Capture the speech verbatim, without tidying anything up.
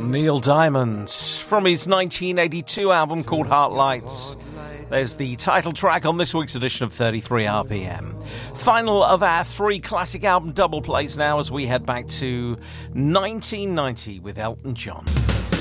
Neil Diamond from his nineteen eighty-two album called Heartlights. There's the title track on this week's edition of thirty-three R P M. Final of our three classic album double plays now as we head back to nineteen ninety with Elton John.